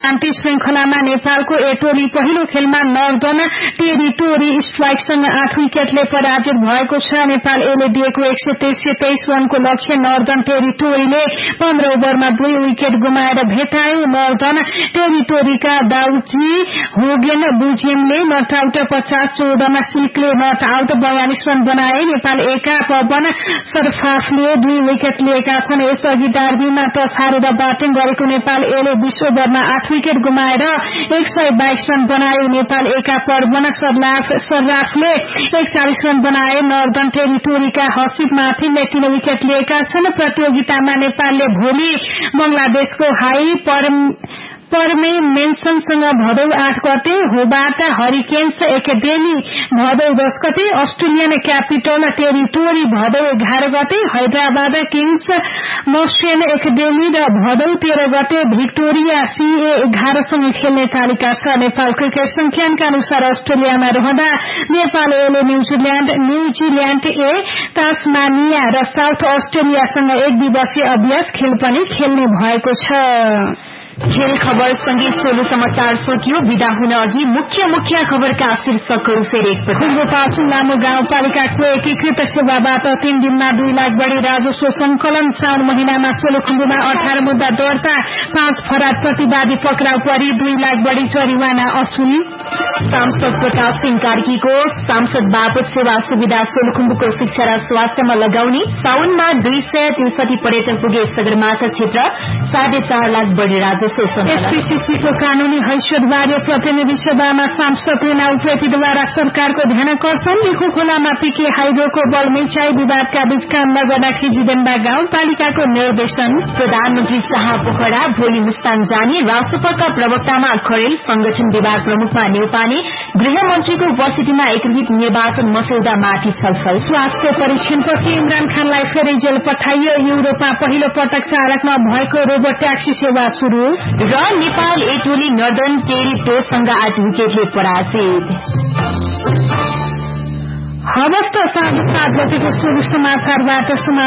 शान्ति श्रृंखलामा नेपालको ए टोली पहिलो खेलमा नर्दर्न टेरिटोरी स्ट्राइकसँग 8 विकेटले पराजित भएको छ। नेपाल एले दिएको 123 रनको लक्ष्य नर्दर्न टेरिटोरीले 15 ओभरमा 2 विकेट गुमाएर भेटायो। Northern टेरिटोरीका दाउजी Haugen बुजियमले not out 50-14 सिल्कले not out 42 run बनाए। नेपाल एका पवन सरफाफले 2 विकेट लिएका छन्। यसअघि डार्बीमा टस हारेर ब्याटिङ गरेको नेपाल एले 20 ओभरमा 8 विकेट गुमाएर 122 रन बनायो। नेपाल एका पवन सर्राफले 41 रन बनाए। नर्दर्न टेरिटोरीका हसिब माथिले 3 विकेट लिएका छन्। प्रतियोगितामा नेपालले भोलि बंगलादेशको हाई परमे मेन्सनसँग भदौ 8 गते, होबार्ट हरिकेन्स एकाडेमी भदौ 10 गते, अस्ट्रेलियन क्यापिटल टेरिटोरी भदौ 11 गते, हैदराबाद किङ्स मस्ट्रेन एकाडेमी र भदौ 13 गते भिक्टोरिया सीए 11 सँग खेल्ने तालिका छ। नेपाल क्रिकेट संख्यानका अनुसार अस्ट्रेलियामा रहँदा नेपाल एले न्यूजील्याण्ड ए, तास्मानिया र साउथ अस्ट्रेलियासँग 1 दिवसीय अभ्यास खेल पनि खेल्ने भएको छ। खेल खबर सँगै 16 समाचार सकियो। विदा हुन अघि मुख्य खबरका शीर्षकहरू फेरि एकपटक। लामो गाउँपालिकाको एकीकृत सेवाबाट 3 दिनमा 2 लाख बढी राजस्व संकलन। साउन महिनामा सोलुखुम्बुमा 18 मुद्दा दर्ता, 5 फरार प्रतिवादी पक्राउ परी, 2 लाख बढी जरिवाना असुली। सांसद प्रताप सिंह कार्कीको सांसद बापत सेवा सुविधा सोलुखुम्बुको शिक्षा र स्वास्थ्यमा लगाउने। साउनमा 263 पर्यटक पुगे सगरमाथा क्षेत्र, 4.5 लाख बढी राजस्व। एसपीसीसीको कानूनी हैसियतबारे प्रतिनिधि सभामा सांसद रीना उप्रेतीद्वारा सरकारको ध्यानकर्षण। लिखु खोलामा पीके हाइड्रोको बल मिचाई विवादका बीच काम नगर्दा खिजिडेन्डा गाउँपालिकाको निर्देशन। प्रधानमन्त्री शाह पोखरा भोलि मुस्ताङ जाने। राष्ट्रपतिका प्रवक्तामा खरेल, संगठन विभाग प्रमुखमा न्यौपाने। गृहमन्त्रीको उपस्थितिमा एकीकृत निर्वाचन मस्यौदामाथि छलफल। स्वास्थ्य परीक्षणपछि इमरान खानलाई फेरि जेल पठाइयो। युरोपमा पहिलो पटक चालकमा भएको रोबोट ट्याक्सी सेवा शुरू। र नेपाल ए टोली नर्दर्न टेरिटोरीसँग 8 विकेटले पराजित। हवस् त 7:30 बजेको समाचारबाट